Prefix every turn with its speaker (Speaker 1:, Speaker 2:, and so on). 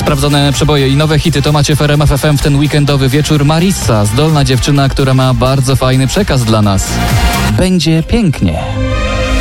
Speaker 1: Sprawdzone przeboje i nowe hity to macie w RMF FM w ten weekendowy wieczór. Marissa, zdolna dziewczyna, która ma bardzo fajny przekaz dla nas. Będzie pięknie.